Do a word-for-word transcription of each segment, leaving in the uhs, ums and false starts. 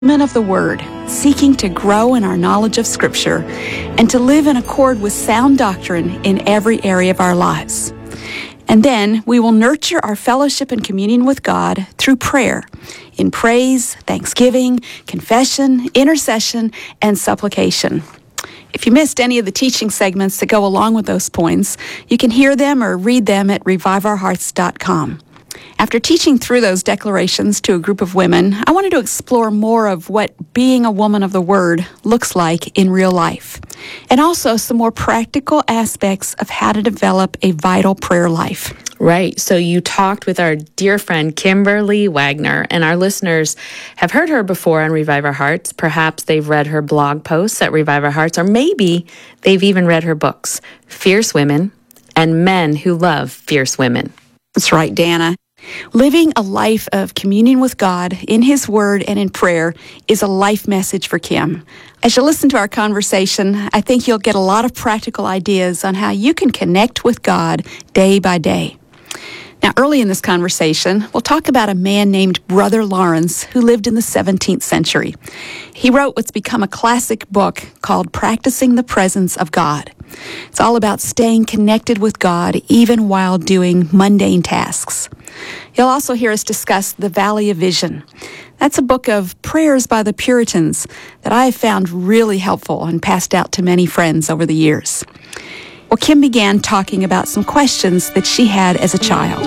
women of the Word, seeking to grow in our knowledge of Scripture and to live in accord with sound doctrine in every area of our lives. And then we will nurture our fellowship and communion with God through prayer, in praise, thanksgiving, confession, intercession, and supplication. If you missed any of the teaching segments that go along with those points, you can hear them or read them at revive our hearts dot com. After teaching through those declarations to a group of women, I wanted to explore more of what being a woman of the Word looks like in real life, and also some more practical aspects of how to develop a vital prayer life. Right. So you talked with our dear friend Kimberly Wagner, and our listeners have heard her before on Revive Our Hearts. Perhaps they've read her blog posts at Revive Our Hearts, or maybe they've even read her books, Fierce Women and Men Who Love Fierce Women. That's right, Dana. Living a life of communion with God in His Word and in prayer is a life message for Kim. As you listen to our conversation, I think you'll get a lot of practical ideas on how you can connect with God day by day. Now, early in this conversation, we'll talk about a man named Brother Lawrence who lived in the seventeenth century. He wrote what's become a classic book called Practicing the Presence of God. It's all about staying connected with God even while doing mundane tasks. You'll also hear us discuss The Valley of Vision. That's a book of prayers by the Puritans that I have found really helpful and passed out to many friends over the years. Well, Kim began talking about some questions that she had as a child.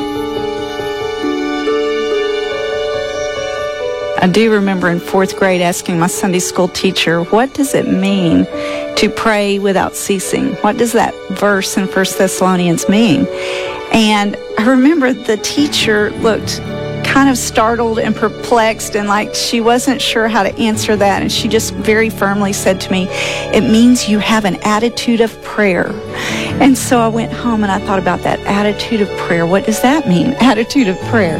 I do remember in fourth grade asking my Sunday school teacher, what does it mean to pray without ceasing? What does that verse in First Thessalonians mean? And I remember the teacher looked kind of startled and perplexed and like she wasn't sure how to answer that. And she just very firmly said to me, it means you have an attitude of prayer. And so I went home and I thought about that attitude of prayer. What does that mean? Attitude of prayer.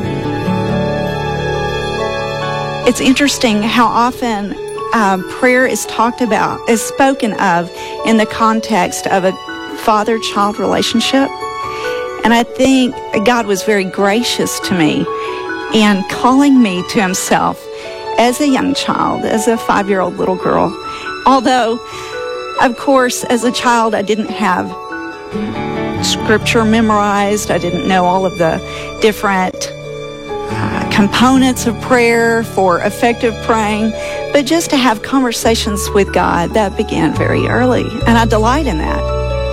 It's interesting how often um, prayer is talked about, is spoken of in the context of a father-child relationship. And I think God was very gracious to me in calling me to Himself as a young child, as a five-year-old little girl. Although, of course, as a child, I didn't have Scripture memorized. I didn't know all of the different uh, components of prayer for effective praying. But just to have conversations with God, that began very early. And I delight in that.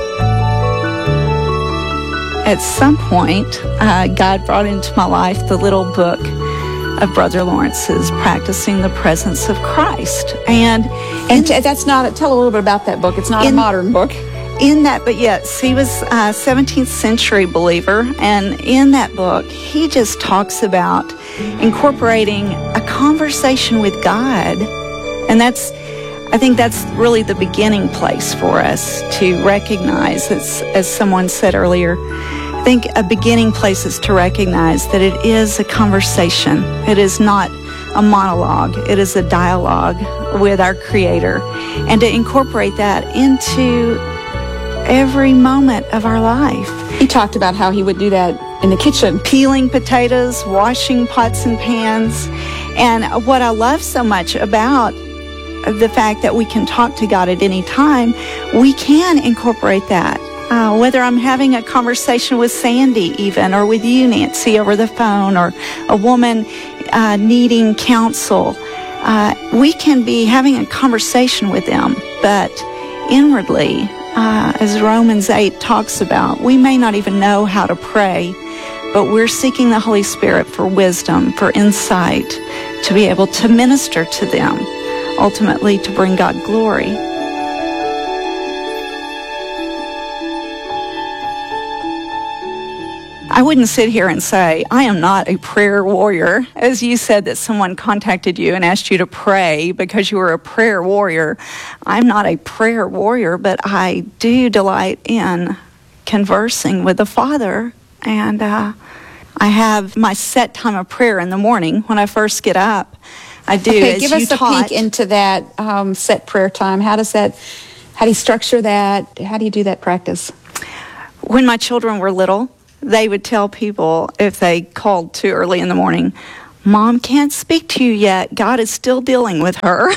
At some point, uh, God brought into my life the little book of Brother Lawrence's, Practicing the Presence of Christ. And And in, that's not, tell a little bit about that book. It's not in, a modern book. In that, but yes, he was a seventeenth century believer. And in that book, he just talks about incorporating a conversation with God. And that's, I think that's really the beginning place for us to recognize, as, as someone said earlier, I think a beginning place is to recognize that it is a conversation. It is not a monologue. It is a dialogue with our Creator. And to incorporate that into every moment of our life. He talked about how he would do that in the kitchen. Peeling potatoes, washing pots and pans. And what I love so much about the fact that we can talk to God at any time, we can incorporate that. Uh, whether I'm having a conversation with Sandy even, or with you, Nancy, over the phone, or a woman uh, needing counsel, uh, we can be having a conversation with them, but inwardly, uh, as Romans eight talks about, we may not even know how to pray, but we're seeking the Holy Spirit for wisdom, for insight, to be able to minister to them, ultimately to bring God glory. I wouldn't sit here and say, I am not a prayer warrior. As you said that someone contacted you and asked you to pray because you were a prayer warrior. I'm not a prayer warrior, but I do delight in conversing with the Father. And uh, I have my set time of prayer in the morning when I first get up. I do, okay, as give you us taught. a peek into that um, set prayer time. How does that, how do you structure that? How do you do that practice? When my children were little, they would tell people if they called too early in the morning, Mom can't speak to you yet. God is still dealing with her.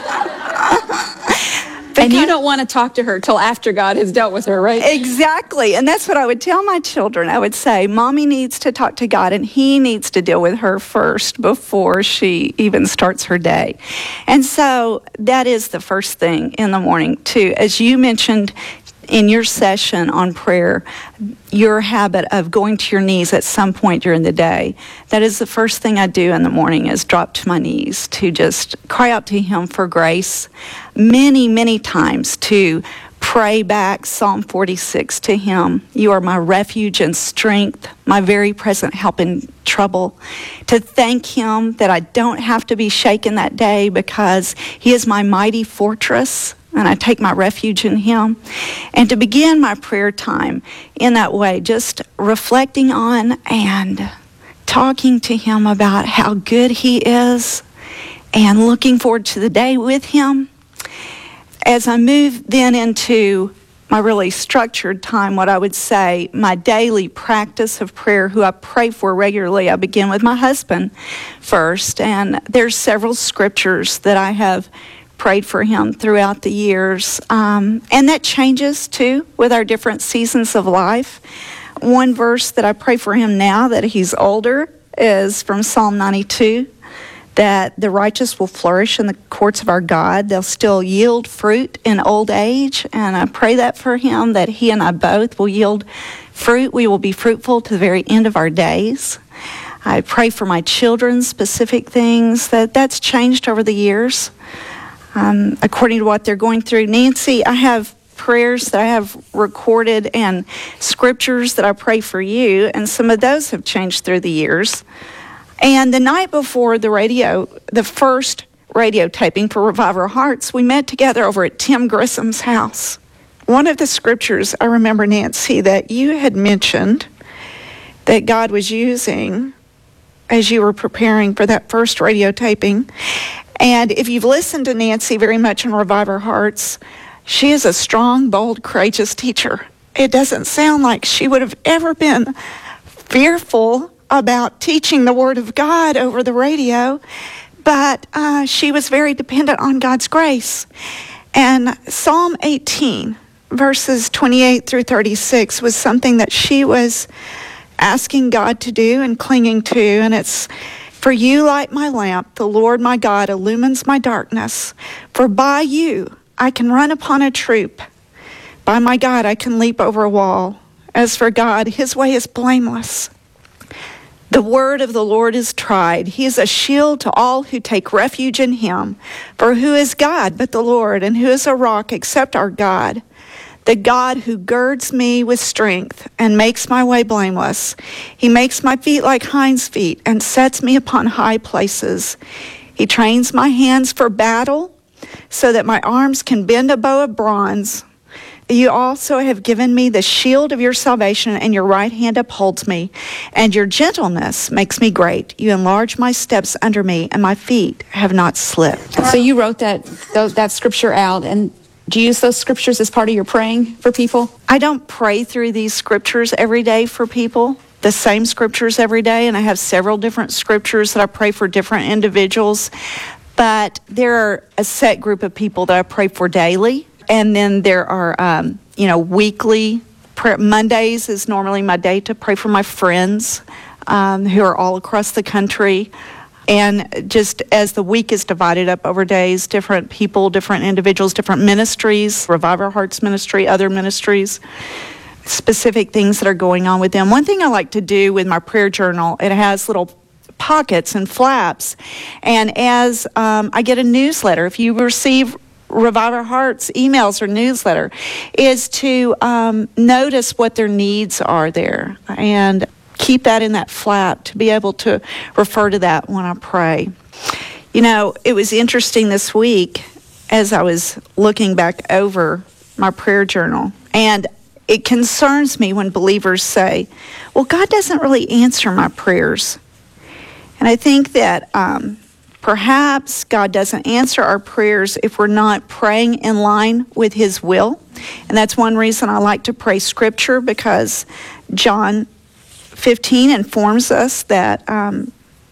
And you don't want to talk to her till after God has dealt with her, right? Exactly. And that's what I would tell my children. I would say, Mommy needs to talk to God, and He needs to deal with her first before she even starts her day. And so that is the first thing in the morning, too. As you mentioned in your session on prayer, your habit of going to your knees at some point during the day, that is the first thing I do in the morning, is drop to my knees to just cry out to Him for grace. Many, many times to pray back Psalm forty-six to Him. You are my refuge and strength, my very present help in trouble. To thank Him that I don't have to be shaken that day because He is my mighty fortress, and I take my refuge in Him. And to begin my prayer time in that way, just reflecting on and talking to Him about how good He is and looking forward to the day with Him. As I move then into my really structured time, what I would say, my daily practice of prayer, who I pray for regularly, I begin with my husband first. And there's several scriptures that I have prayed for him throughout the years. Um, and that changes too with our different seasons of life. One verse that I pray for him now that he's older is from Psalm ninety-two, that the righteous will flourish in the courts of our God. They'll still yield fruit in old age. And I pray that for him, that he and I both will yield fruit. We will be fruitful to the very end of our days. I pray for my children, specific things, that that's changed over the years. Um, according to what they're going through. Nancy, I have prayers that I have recorded and scriptures that I pray for you, and some of those have changed through the years. And the night before the radio, the first radio taping for Revive Our Hearts, we met together over at Tim Grissom's house. One of the scriptures I remember, Nancy, that you had mentioned that God was using as you were preparing for that first radio taping. And if you've listened to Nancy very much in Revive Our Hearts, she is a strong, bold, courageous teacher. It doesn't sound like she would have ever been fearful about teaching the Word of God over the radio, but uh, she was very dependent on God's grace. And Psalm eighteen, verses twenty-eight through thirty-six, was something that she was asking God to do and clinging to, and it's, for you light my lamp, the Lord my God illumines my darkness. For by you I can run upon a troop. By my God I can leap over a wall. As for God, His way is blameless. The word of the Lord is tried. He is a shield to all who take refuge in Him. For who is God but the Lord, and who is a rock except our God? The God who girds me with strength and makes my way blameless. He makes my feet like hinds' feet and sets me upon high places. He trains my hands for battle so that my arms can bend a bow of bronze. You also have given me the shield of your salvation, and your right hand upholds me, and your gentleness makes me great. You enlarge my steps under me, and my feet have not slipped. So you wrote that that scripture out, and do you use those scriptures as part of your praying for people? I don't pray through these scriptures every day for people, the same scriptures every day, and I have several different scriptures that I pray for different individuals, but there are a set group of people that I pray for daily, and then there are, um, you know, weekly prayer. Mondays is normally my day to pray for my friends um, who are all across the country. And just as the week is divided up over days, different people, different individuals, different ministries, Revive Our Hearts ministry, other ministries, specific things that are going on with them. One thing I like to do with my prayer journal, it has little pockets and flaps. And as um, I get a newsletter, if you receive Revive Our Hearts emails or newsletter, is to um, notice what their needs are there and keep that in that flap to be able to refer to that when I pray. You know, it was interesting this week as I was looking back over my prayer journal, and it concerns me when believers say, well, God doesn't really answer my prayers. And I think that um, perhaps God doesn't answer our prayers if we're not praying in line with His will. And that's one reason I like to pray Scripture, because John fifteen informs us that um,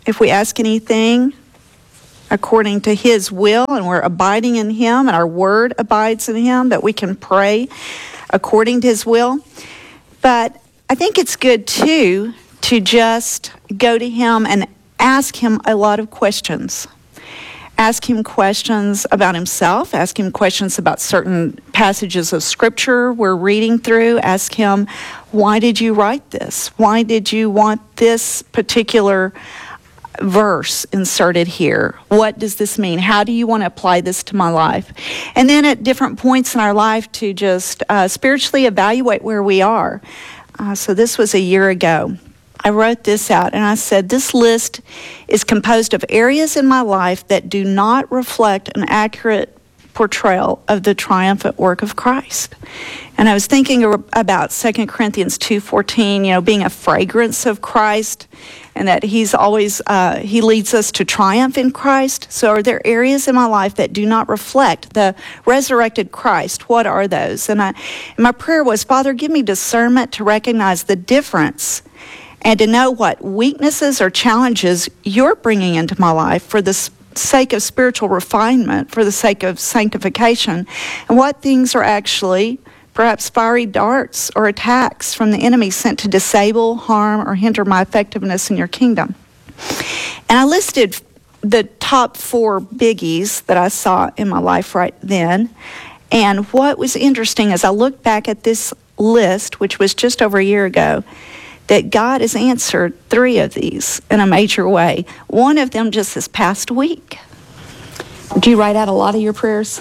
if we ask anything according to his will, and we're abiding in him, and our word abides in him, that we can pray according to his will. But I think it's good, too, to just go to him and ask him a lot of questions. Ask him questions about himself. Ask him questions about certain passages of Scripture we're reading through. Ask him, why did you write this? Why did you want this particular verse inserted here? What does this mean? How do you want to apply this to my life? And then at different points in our life to just uh, spiritually evaluate where we are. Uh, so this was a year ago. I wrote this out and I said, this list is composed of areas in my life that do not reflect an accurate portrayal of the triumphant work of Christ. And I was thinking about Second Corinthians two fourteen, you know, being a fragrance of Christ, and that he's always, uh, he leads us to triumph in Christ. So are there areas in my life that do not reflect the resurrected Christ? What are those? And, I, and my prayer was, Father, give me discernment to recognize the difference and to know what weaknesses or challenges you're bringing into my life for the sake of spiritual refinement, for the sake of sanctification, and what things are actually perhaps fiery darts or attacks from the enemy sent to disable, harm, or hinder my effectiveness in your kingdom. And I listed the top four biggies that I saw in my life right then. And what was interesting as I looked back at this list, which was just over a year ago, that God has answered three of these in a major way. One of them just this past week. Do you write out a lot of your prayers?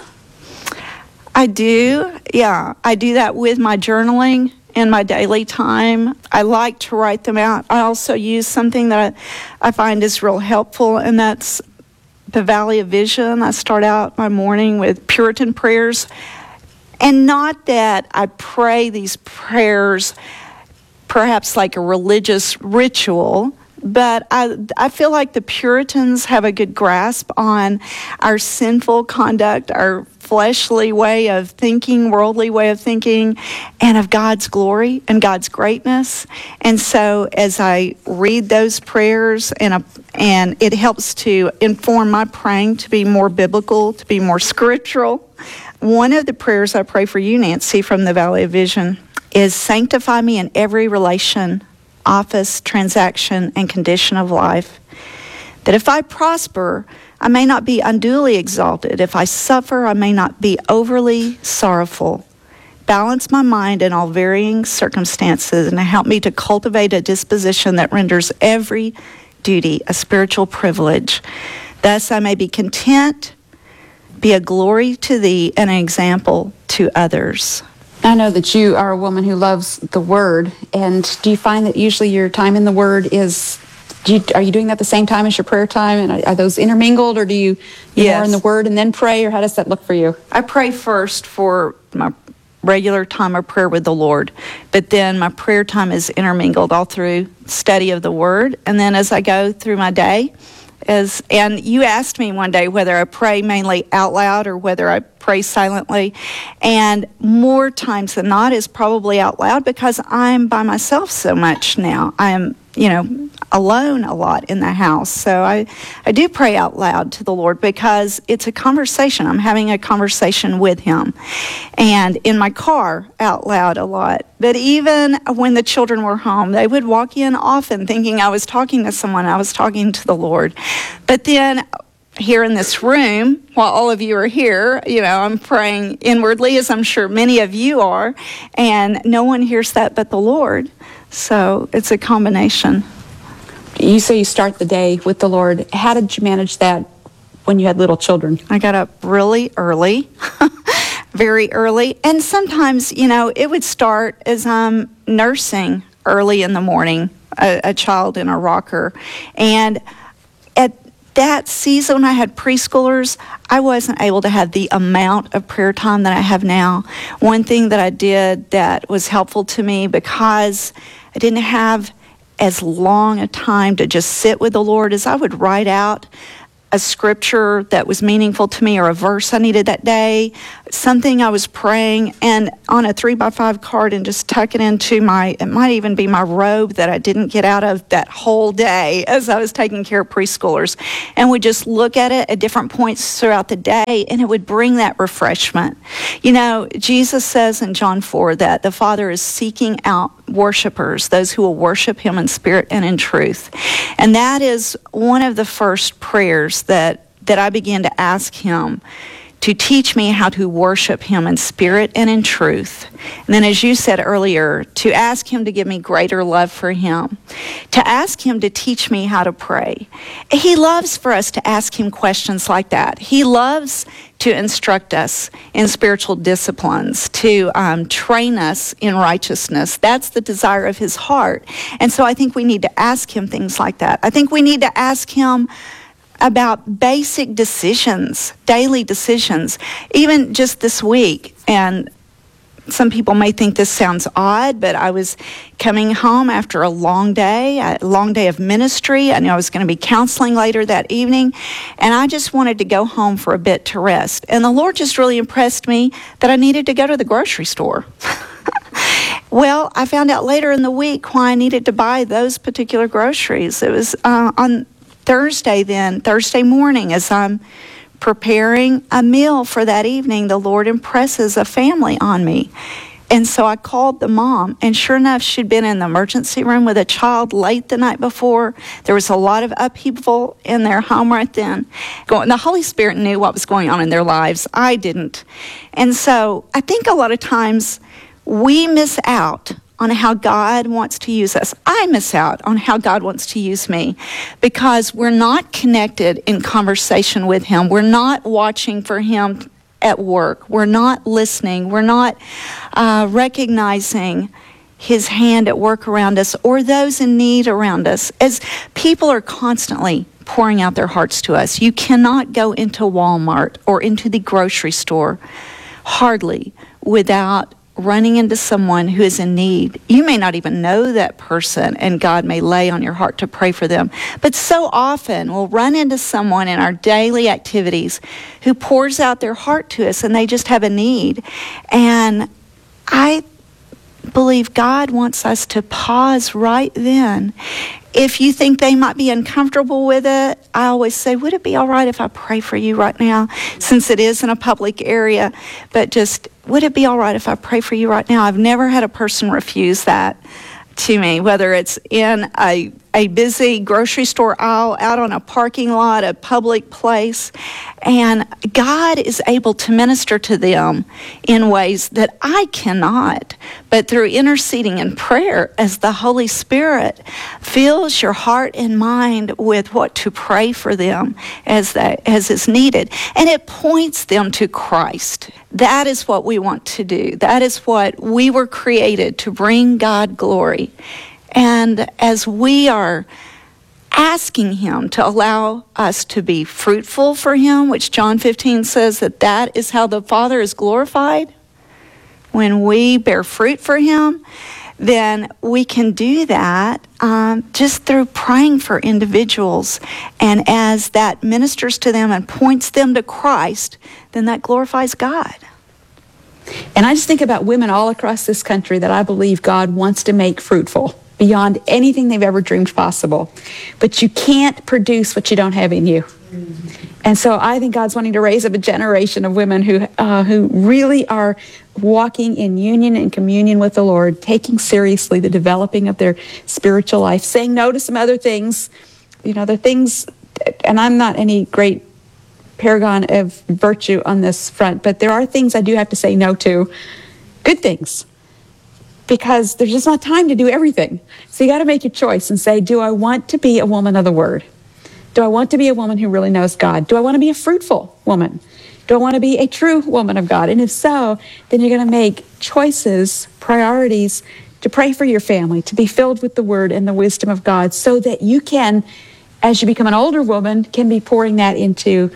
I do, yeah. I do that with my journaling in my daily time. I like to write them out. I also use something that I, I find is real helpful, and that's the Valley of Vision. I start out my morning with Puritan prayers. And not that I pray these prayers perhaps like a religious ritual, but I, I feel like the Puritans have a good grasp on our sinful conduct, our fleshly way of thinking, worldly way of thinking, and of God's glory and God's greatness. And so as I read those prayers, and, a, and it helps to inform my praying to be more biblical, to be more scriptural. One of the prayers I pray for you, Nancy, from the Valley of Vision is, sanctify me in every relation, office, transaction, and condition of life, that if I prosper, I may not be unduly exalted. If I suffer, I may not be overly sorrowful. Balance my mind in all varying circumstances, and help me to cultivate a disposition that renders every duty a spiritual privilege. Thus I may be content, be a glory to thee, and an example to others. I know that you are a woman who loves the Word, and do you find that usually your time in the Word is, do you, are you doing that at the same time as your prayer time, and are, are those intermingled, or do you get Yes. more in the Word and then pray, or how does that look for you? I pray first for my regular time of prayer with the Lord, but then my prayer time is intermingled all through study of the Word, and then as I go through my day, as and you asked me one day whether I pray mainly out loud or whether I pray silently, and more times than not is probably out loud, because I'm by myself so much now. I'm, you know, alone a lot in the house. So I, I do pray out loud to the Lord, because it's a conversation. I'm having a conversation with Him. And in my car, out loud a lot. But even when the children were home, they would walk in often thinking I was talking to someone. I was talking to the Lord. But then here in this room, while all of you are here, you know, I'm praying inwardly, as I'm sure many of you are, and no one hears that but the Lord. So it's a combination. You say you start the day with the Lord. How did you manage that when you had little children? I got up really early, very early, and sometimes, you know, it would start as I'm nursing early in the morning, a, a child in a rocker, and at that season when I had preschoolers, I wasn't able to have the amount of prayer time that I have now. One thing that I did that was helpful to me, because I didn't have as long a time to just sit with the Lord, is I would write out a scripture that was meaningful to me, or a verse I needed that day, something I was praying and on a three by five card and just tuck it into my, it might even be my robe that I didn't get out of that whole day as I was taking care of preschoolers. And we just look at it at different points throughout the day, and it would bring that refreshment. You know, Jesus says in John four that the Father is seeking out worshipers, those who will worship him in spirit and in truth. And that is one of the first prayers that, that I began to ask him, to teach me how to worship him in spirit and in truth. And then, as you said earlier, to ask him to give me greater love for him, to ask him to teach me how to pray. He loves for us to ask him questions like that. He loves to instruct us in spiritual disciplines, to um, train us in righteousness. That's the desire of his heart. And so I think we need to ask him things like that. I think we need to ask him about basic decisions, daily decisions, even just this week. And some people may think this sounds odd, but I was coming home after a long day, a long day of ministry. I knew I was going to be counseling later that evening, and I just wanted to go home for a bit to rest. And the Lord just really impressed me that I needed to go to the grocery store. Well, I found out later in the week why I needed to buy those particular groceries. It was uh, on Thursday then, Thursday morning, as I'm preparing a meal for that evening, the Lord impresses a family on me. And so I called the mom, and sure enough, she'd been in the emergency room with a child late the night before. There was a lot of upheaval in their home right then. Going, the Holy Spirit knew what was going on in their lives. I didn't. And so I think a lot of times we miss out on how God wants to use us. I miss out on how God wants to use me because we're not connected in conversation with him. We're not watching for him at work. We're not listening. We're not uh, recognizing his hand at work around us or those in need around us. As people are constantly pouring out their hearts to us, you cannot go into Walmart or into the grocery store hardly without running into someone who is in need. You may not even know that person, and God may lay on your heart to pray for them. But so often we'll run into someone in our daily activities who pours out their heart to us, and they just have a need. And I believe God wants us to pause right then. If you think they might be uncomfortable with it, I always say, would it be all right if I pray for you right now, since it is in a public area? But just, would it be all right if I pray for you right now? I've never had a person refuse that to me, whether it's in a, a busy grocery store aisle, out on a parking lot, a public place. And God is able to minister to them in ways that I cannot. But through interceding in prayer, as the Holy Spirit fills your heart and mind with what to pray for them as that as is needed. And it points them to Christ. That is what we want to do. That is what we were created to bring God glory. And as we are asking him to allow us to be fruitful for him, which John fifteen says that that is how the Father is glorified, when we bear fruit for him, then we can do that um, just through praying for individuals. And as that ministers to them and points them to Christ, then that glorifies God. And I just think about women all across this country that I believe God wants to make fruitful beyond anything they've ever dreamed possible. But you can't produce what you don't have in you. And so I think God's wanting to raise up a generation of women who uh, who really are walking in union and communion with the Lord, taking seriously the developing of their spiritual life, saying no to some other things. You know, the things, and I'm not any great paragon of virtue on this front, but there are things I do have to say no to, good things, because there's just not time to do everything. So you got to make your choice and say, do I want to be a woman of the Word? Do I want to be a woman who really knows God? Do I want to be a fruitful woman? Do I want to be a true woman of God? And if so, then you're going to make choices, priorities, to pray for your family, to be filled with the Word and the wisdom of God, so that you can, as you become an older woman, can be pouring that into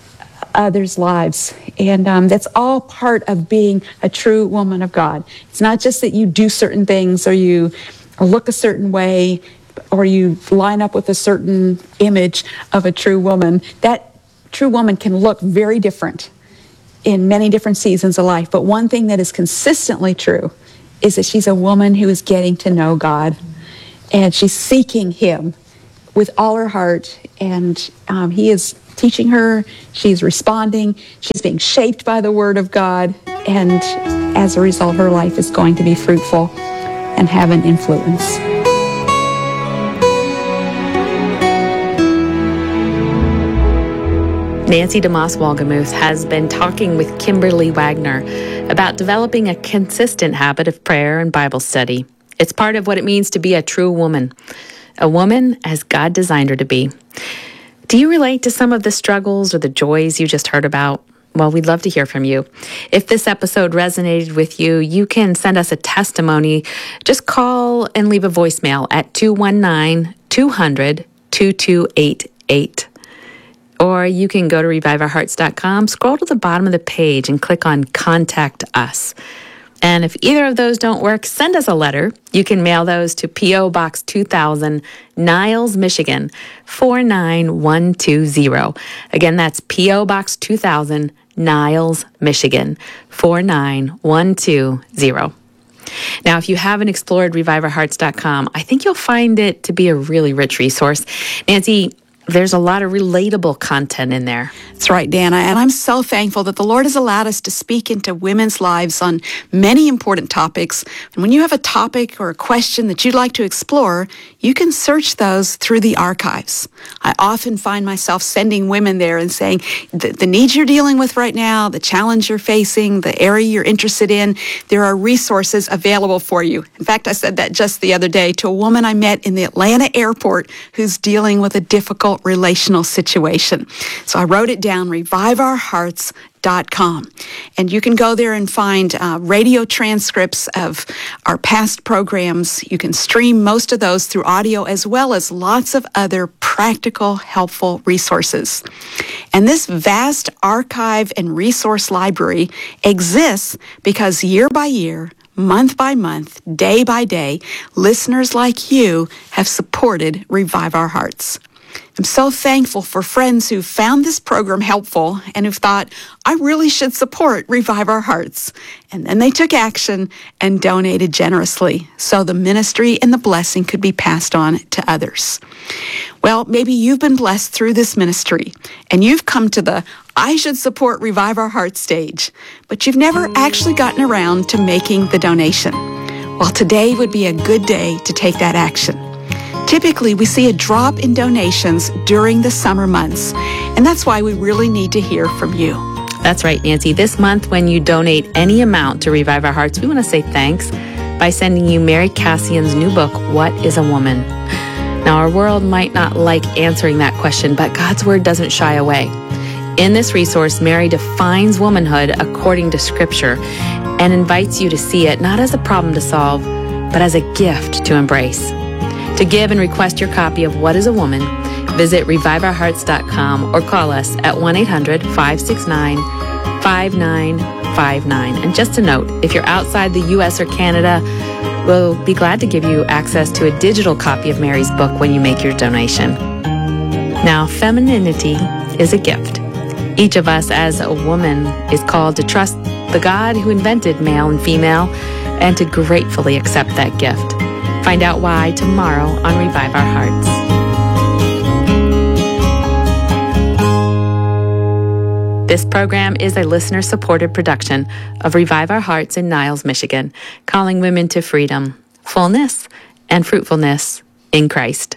others' lives. And um, that's all part of being a true woman of God. It's not just that you do certain things or you look a certain way or you line up with a certain image of a true woman. That true woman can look very different in many different seasons of life, but one thing that is consistently true is that she's a woman who is getting to know God, and she's seeking Him with all her heart, and um, He is teaching her, she's responding, she's being shaped by the Word of God, and as a result, her life is going to be fruitful and have an influence. Nancy DeMoss Wolgemuth has been talking with Kimberly Wagner about developing a consistent habit of prayer and Bible study. It's part of what it means to be a true woman, a woman as God designed her to be. Do you relate to some of the struggles or the joys you just heard about? Well, we'd love to hear from you. If this episode resonated with you, you can send us a testimony. Just call and leave a voicemail at two one nine, two hundred, two two eight eight. Or you can go to revive our hearts dot com, scroll to the bottom of the page, and click on Contact Us. And if either of those don't work, send us a letter. You can mail those to P O. Box two thousand, Niles, Michigan, four nine one two zero. Again, that's P O. Box two thousand, Niles, Michigan, four nine one two zero. Now, if you haven't explored revive our hearts dot com, I think you'll find it to be a really rich resource. Nancy, there's a lot of relatable content in there. That's right, Dana. And I'm so thankful that the Lord has allowed us to speak into women's lives on many important topics. And when you have a topic or a question that you'd like to explore, you can search those through the archives. I often find myself sending women there and saying, the, the needs you're dealing with right now, the challenge you're facing, the area you're interested in, there are resources available for you. In fact, I said that just the other day to a woman I met in the Atlanta airport who's dealing with a difficult relational situation. So I wrote it down, revive our hearts dot com. And you can go there and find uh, radio transcripts of our past programs. You can stream most of those through audio, as well as lots of other practical, helpful resources. And this vast archive and resource library exists because year by year, month by month, day by day, listeners like you have supported Revive Our Hearts. I'm so thankful for friends who found this program helpful and who've thought, I really should support Revive Our Hearts. And then they took action and donated generously so the ministry and the blessing could be passed on to others. Well, maybe you've been blessed through this ministry and you've come to the I should support Revive Our Hearts stage, but you've never actually gotten around to making the donation. Well, today would be a good day to take that action. Typically, we see a drop in donations during the summer months, and that's why we really need to hear from you. That's right, Nancy. This month, when you donate any amount to Revive Our Hearts, we want to say thanks by sending you Mary Cassian's new book, What is a Woman? Now, our world might not like answering that question, but God's Word doesn't shy away. In this resource, Mary defines womanhood according to Scripture and invites you to see it not as a problem to solve, but as a gift to embrace. To give and request your copy of What is a Woman, visit revive our hearts dot com or call us at one eight hundred, five six nine, five nine five nine. And just a note, if you're outside the U S or Canada, we'll be glad to give you access to a digital copy of Mary's book when you make your donation. Now, femininity is a gift. Each of us as a woman is called to trust the God who invented male and female and to gratefully accept that gift. Find out why tomorrow on Revive Our Hearts. This program is a listener-supported production of Revive Our Hearts in Niles, Michigan, calling women to freedom, fullness, and fruitfulness in Christ.